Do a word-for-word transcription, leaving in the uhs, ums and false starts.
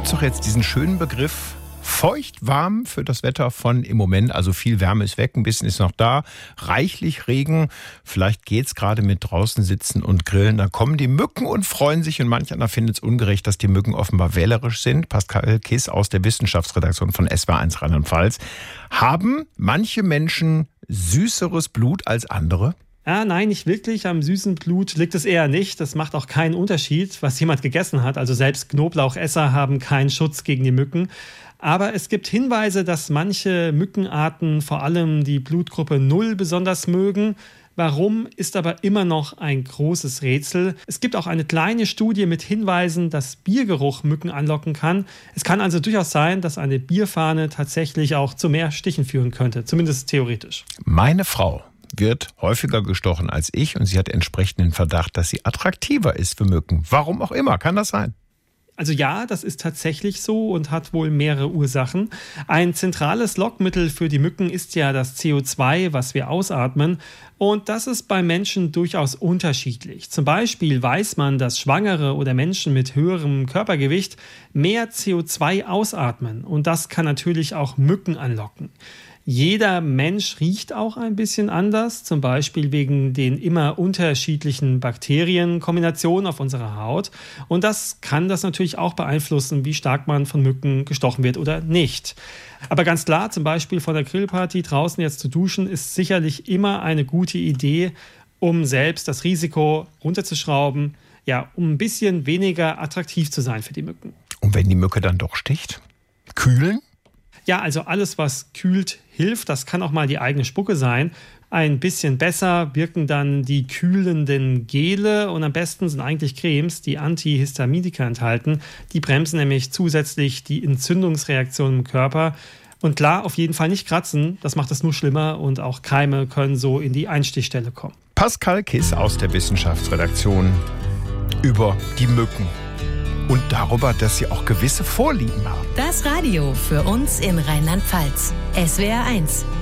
gibt es doch jetzt diesen schönen Begriff feucht-warm für das Wetter von im Moment. Also viel Wärme ist weg, ein bisschen ist noch da, reichlich Regen. Vielleicht geht's gerade mit draußen sitzen und grillen. Da kommen die Mücken und freuen sich und manch einer findet es ungerecht, dass die Mücken offenbar wählerisch sind. Pascal Kiss aus der Wissenschaftsredaktion von S W R eins Rheinland-Pfalz. Haben manche Menschen süßeres Blut als andere? Ja, nein, nicht wirklich. Am süßen Blut liegt es eher nicht. Das macht auch keinen Unterschied, was jemand gegessen hat. Also selbst Knoblauchesser haben keinen Schutz gegen die Mücken. Aber es gibt Hinweise, dass manche Mückenarten vor allem die Blutgruppe null besonders mögen. Warum, ist aber immer noch ein großes Rätsel. Es gibt auch eine kleine Studie mit Hinweisen, dass Biergeruch Mücken anlocken kann. Es kann also durchaus sein, dass eine Bierfahne tatsächlich auch zu mehr Stichen führen könnte, zumindest theoretisch. Meine Frau wird häufiger gestochen als ich und sie hat entsprechenden Verdacht, dass sie attraktiver ist für Mücken. Warum auch immer, kann das sein? Also ja, das ist tatsächlich so und hat wohl mehrere Ursachen. Ein zentrales Lockmittel für die Mücken ist ja das C O zwei, was wir ausatmen. Und das ist bei Menschen durchaus unterschiedlich. Zum Beispiel weiß man, dass Schwangere oder Menschen mit höherem Körpergewicht mehr C O zwei ausatmen. Und das kann natürlich auch Mücken anlocken. Jeder Mensch riecht auch ein bisschen anders, zum Beispiel wegen den immer unterschiedlichen Bakterienkombinationen auf unserer Haut. Und das kann das natürlich auch beeinflussen, wie stark man von Mücken gestochen wird oder nicht. Aber ganz klar, zum Beispiel von der Grillparty draußen jetzt zu duschen, ist sicherlich immer eine gute Idee, um selbst das Risiko runterzuschrauben, ja, um ein bisschen weniger attraktiv zu sein für die Mücken. Und wenn die Mücke dann doch sticht? Kühlen? Ja, also alles, was kühlt, hilft. Das kann auch mal die eigene Spucke sein. Ein bisschen besser wirken dann die kühlenden Gele und am besten sind eigentlich Cremes, die Antihistaminika enthalten. Die bremsen nämlich zusätzlich die Entzündungsreaktion im Körper. Und klar, auf jeden Fall nicht kratzen, das macht es nur schlimmer und auch Keime können so in die Einstichstelle kommen. Pascal Kiss aus der Wissenschaftsredaktion über die Mücken. Und darüber, dass sie auch gewisse Vorlieben haben. Das Radio für uns in Rheinland-Pfalz. S W R eins.